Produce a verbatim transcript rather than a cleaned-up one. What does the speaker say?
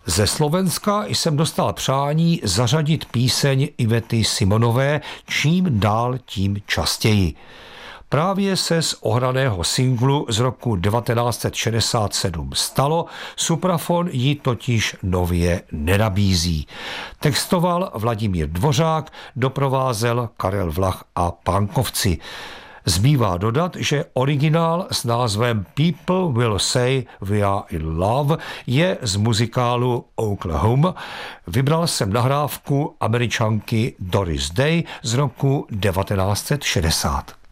Ze Slovenska jsem dostal přání zařadit píseň Ivety Simonové Čím dál tím častěji. Právě se z ohraného singlu z roku devatenáct set šedesát sedm stalo, Suprafon ji totiž nově nenabízí. Textoval Vladimír Dvořák, doprovázel Karel Vlach a Pánkovci. Zbývá dodat, že originál s názvem People Will Say We Are In Love je z muzikálu Oklahoma. Vybral jsem nahrávku Američanky Doris Day z roku devatenáct set šedesát.